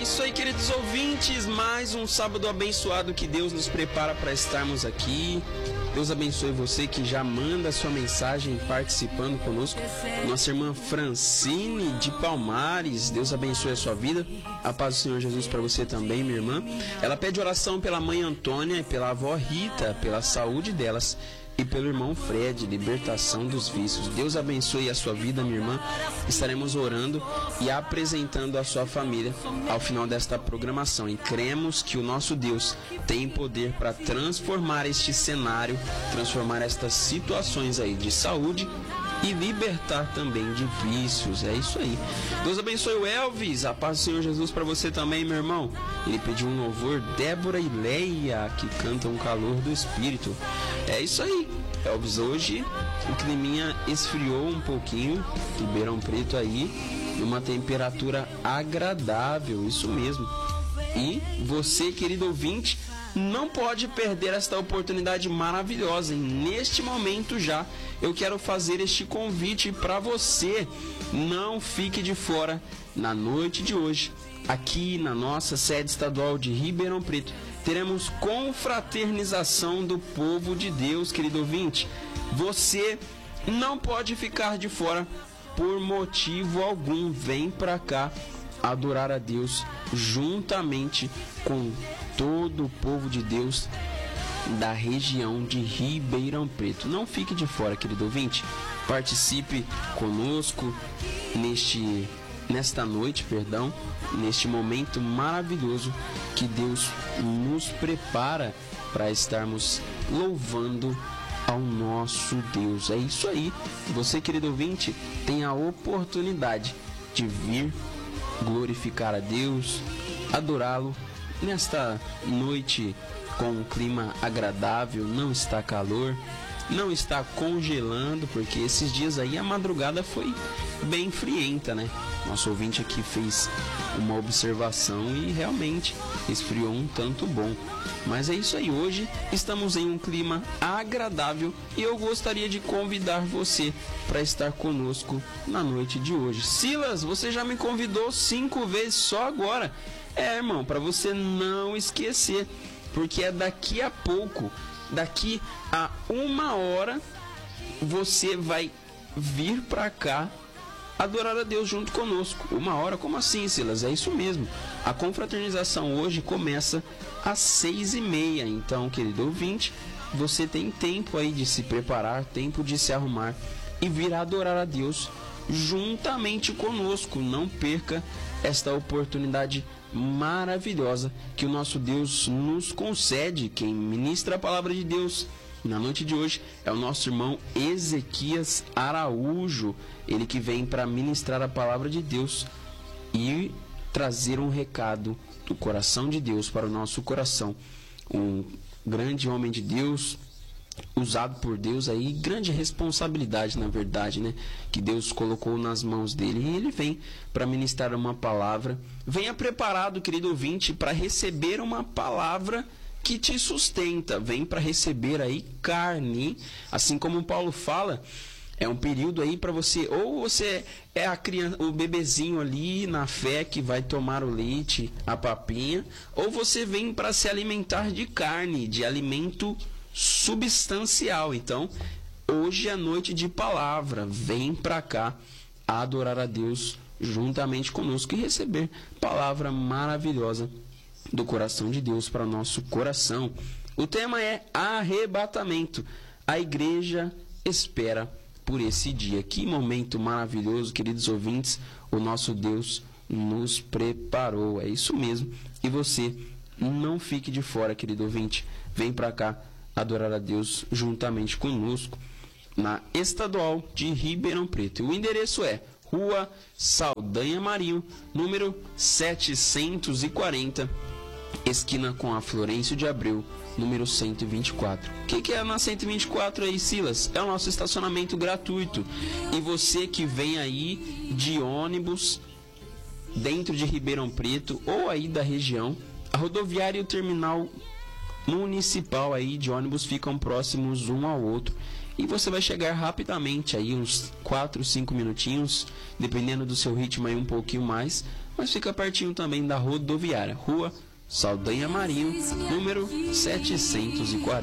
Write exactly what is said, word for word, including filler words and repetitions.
isso aí, queridos ouvintes, mais um sábado abençoado que Deus nos prepara para estarmos aqui. Deus abençoe você que já manda a sua mensagem participando conosco. Nossa irmã Francine de Palmares, Deus abençoe a sua vida. A paz do Senhor Jesus para você também, minha irmã. Ela pede oração pela mãe Antônia e pela avó Rita, pela saúde delas. E pelo irmão Fred, libertação dos vícios. Deus abençoe a sua vida, minha irmã. Estaremos orando e apresentando a sua família ao final desta programação. E cremos que o nosso Deus tem poder para transformar este cenário, transformar estas situações aí de saúde e libertar também de vícios. É isso aí. Deus abençoe o Elvis. A paz do Senhor Jesus para você também, meu irmão. Ele pediu um louvor, Débora e Leia, que cantam o calor do Espírito. É isso aí. Elvis, hoje o climinha esfriou um pouquinho, Ribeirão Preto aí, numa temperatura agradável, isso mesmo. E você, querido ouvinte, não pode perder esta oportunidade maravilhosa. E neste momento já eu quero fazer este convite para você. Não fique de fora na noite de hoje. Aqui na nossa sede estadual de Ribeirão Preto, teremos confraternização do povo de Deus, querido ouvinte. Você não pode ficar de fora por motivo algum. Vem para cá adorar a Deus juntamente com todo o povo de Deus da região de Ribeirão Preto. Não fique de fora, querido ouvinte. Participe conosco neste, nesta noite, perdão, neste momento maravilhoso que Deus nos prepara para estarmos louvando ao nosso Deus. É isso aí. Você, querido ouvinte, tem a oportunidade de vir glorificar a Deus, adorá-lo nesta noite com um clima agradável. Não está calor, não está congelando, porque esses dias aí a madrugada foi bem frienta, né? Nosso ouvinte aqui fez uma observação e realmente esfriou um tanto bom. Mas é isso aí, hoje estamos em um clima agradável e eu gostaria de convidar você para estar conosco na noite de hoje. Silas, você já me convidou cinco vezes só agora. É, irmão, para você não esquecer, porque é daqui a pouco, daqui a uma hora, você vai vir para cá adorar a Deus junto conosco. Uma hora? Como assim, Silas? É isso mesmo. A confraternização hoje começa às seis e meia. Então, querido ouvinte, você tem tempo aí de se preparar, tempo de se arrumar e vir adorar a Deus juntamente conosco. Não perca esta oportunidade maravilhosa que o nosso Deus nos concede. Quem ministra a palavra de Deus na noite de hoje é o nosso irmão Ezequias Araújo, ele que vem para ministrar a palavra de Deus e trazer um recado do coração de Deus para o nosso coração. Um grande homem de Deus, usado por Deus aí, grande responsabilidade, na verdade, né, que Deus colocou nas mãos dele, e ele vem para ministrar uma palavra. Venha preparado, querido ouvinte, para receber uma palavra que te sustenta. Vem para receber aí carne, assim como Paulo fala. É um período aí para você, ou você é a criança, o bebezinho ali na fé que vai tomar o leite, a papinha, ou você vem para se alimentar de carne, de alimento substancial. Então, hoje é noite de palavra. Vem para cá adorar a Deus juntamente conosco e receber palavra maravilhosa do coração de Deus para o nosso coração. O tema é arrebatamento. A igreja espera por esse dia. Que momento maravilhoso, queridos ouvintes, o nosso Deus nos preparou. É isso mesmo. E você não fique de fora, querido ouvinte. Vem para cá adorar a Deus juntamente conosco na Estadual de Ribeirão Preto. O endereço é Rua Saldanha Marinho, número setecentos e quarenta, esquina com a Florencio de Abreu, número cento e vinte e quatro. O que, que é na cento e vinte e quatro aí, Silas? É o nosso estacionamento gratuito. E você que vem aí de ônibus dentro de Ribeirão Preto ou aí da região, a rodoviária e o terminal municipal aí de ônibus ficam próximos um ao outro. E você vai chegar rapidamente aí, uns quatro, cinco minutinhos, dependendo do seu ritmo aí um pouquinho mais, mas fica pertinho também da rodoviária, Rua Saldanha Marinho, número setecentos e quarenta.